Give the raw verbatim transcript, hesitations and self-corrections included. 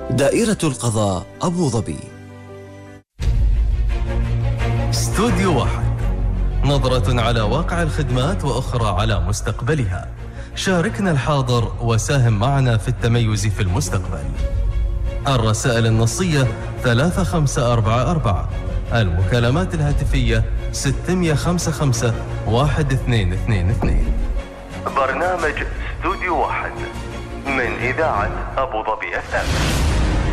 دائرة القضاء أبو ظبي. استوديو واحد، نظرة على واقع الخدمات وأخرى على مستقبلها. شاركنا الحاضر وساهم معنا في التميز في المستقبل. الرسائل النصية ثلاثة خمسة أربعة أربعة، المكالمات الهاتفية ستمية خمسة خمسة واحد اثنين اثنين اثنين. برنامج استوديو واحد من إذاعة أبو ظبي أف أم.